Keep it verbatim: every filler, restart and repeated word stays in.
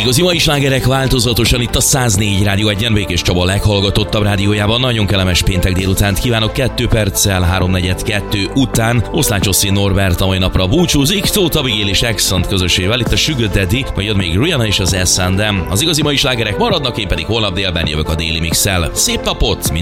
Igazi mai slágerek változatosan itt a száz négy Rádió egyen, Békés Csaba leghallgatottabb rádiójában. Nagyon kellemes péntek délutánt kívánok, kettő perccel háromnegyed kettő után. Oszlácsoszi Norbert a mai napra búcsúzik, Tóth Abigail és Exxont közösével itt a Sugar Daddy, majd jön még Rihanna és az S and M. Az igazi mai slágerek maradnak, én pedig holnap délben jövök a Daily Mix-el. Szép napot!